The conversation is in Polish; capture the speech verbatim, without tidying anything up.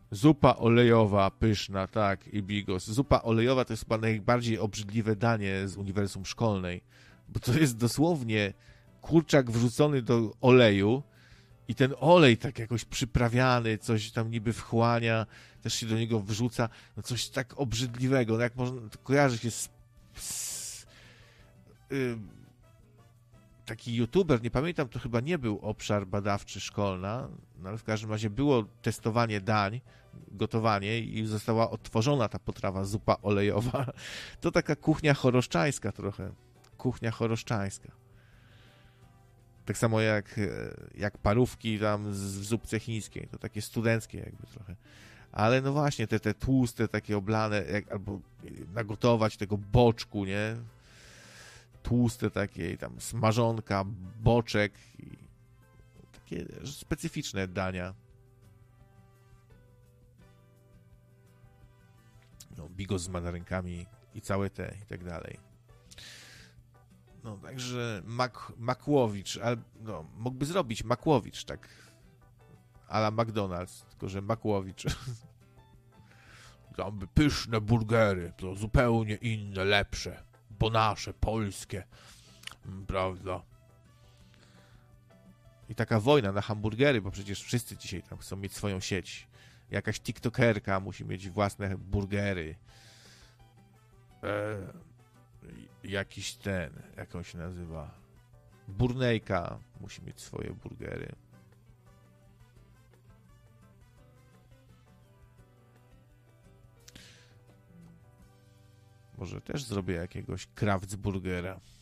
Zupa olejowa, pyszna, tak, i bigos. Zupa olejowa to jest chyba najbardziej obrzydliwe danie z uniwersum szkolnej, bo to jest dosłownie kurczak wrzucony do oleju i ten olej tak jakoś przyprawiany, coś tam niby wchłania, też się do niego wrzuca, no coś tak obrzydliwego, no jak można, to kojarzy się z, z y, taki youtuber, nie pamiętam, to chyba nie był obszar badawczy szkolna, no ale w każdym razie było testowanie dań, gotowanie i została odtworzona ta potrawa, zupa olejowa. To taka kuchnia choroszczańska trochę. Kuchnia choroszczańska. Tak samo jak, jak parówki tam w zupce chińskiej. To takie studenckie jakby trochę. Ale no właśnie, te, te tłuste, takie oblane, jak, albo nagotować tego boczku, nie? Tłuste takie, tam smażonka, boczek i takie specyficzne dania. No, bigos z manarynkami i całe te i tak dalej. No, także Mak, Makłowicz, ale, no, mógłby zrobić Makłowicz, tak a la McDonald's, tylko że Makłowicz. Tam by pyszne burgery, to zupełnie inne, lepsze, bo nasze, polskie, prawda? I taka wojna na hamburgery, bo przecież wszyscy dzisiaj tam chcą mieć swoją sieć. Jakaś tiktokerka musi mieć własne burgery. E, jakiś ten, jak on się nazywa? Burnejka musi mieć swoje burgery. Może też zrobię jakiegoś Craftsburgera.